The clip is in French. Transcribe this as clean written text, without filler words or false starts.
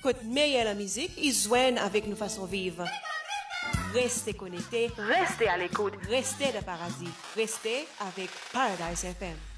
Côte meilleure la musique, ils joignent avec nos façons vivre. Restez connectés, Restez à l'écoute. restez de paradis, restez avec Paradise FM.